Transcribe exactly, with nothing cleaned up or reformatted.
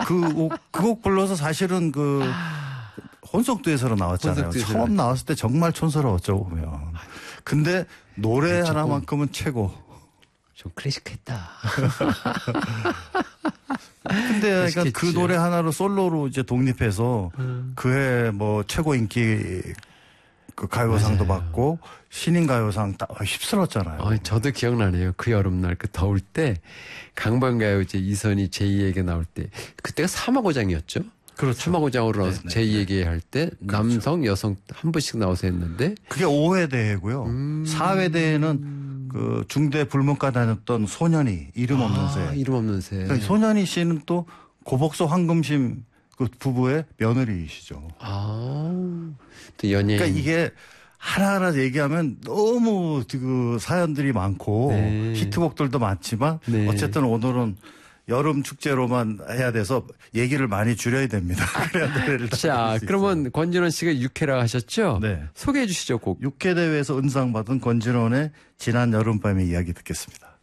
그 그 곡 불러서 사실은 그 혼속듀엣으로 나왔잖아요. 혼속듀엣으로 처음 나왔을 때 정말 촌스러웠죠 보면. 근데 노래 조금 하나만큼은 최고. 좀 클래식했다. 근데 그러니까 그 노래 하나로 솔로로 이제 독립해서 음. 그해 뭐 최고 인기 그 가요상도 맞아요. 받고 신인 가요상 딱 휩쓸었잖아요. 어, 저도 기억나네요. 그 여름날 그 더울 때 강변가요제 이선희 제이에게 나올 때 그때가 사마고장이었죠. 그렇죠. 사마고장으로 나와서 네네. 제이에게 할 때 그렇죠. 남성 여성 한 분씩 나와서 했는데 그게 오 회 대회고요. 음. 사 회 대회는 그 중대 불문과 다녔던 소년이 이름 없는 아, 새. 이름 없는 새. 그러니까 소년이 씨는 또 고복서 황금심 그 부부의 며느리이시죠. 아, 또 연예인. 그러니까 이게 하나하나 얘기하면 너무 그 사연들이 많고 네. 히트곡들도 많지만 네. 어쨌든 오늘은 여름 축제로만 해야 돼서 얘기를 많이 줄여야 됩니다. 그래야 노래를 자, 그러면 권진원 씨가 육 회라 하셨죠? 네. 소개해 주시죠, 곡. 육 회 대회에서 은상 받은 권진원의 지난 여름밤의 이야기 듣겠습니다.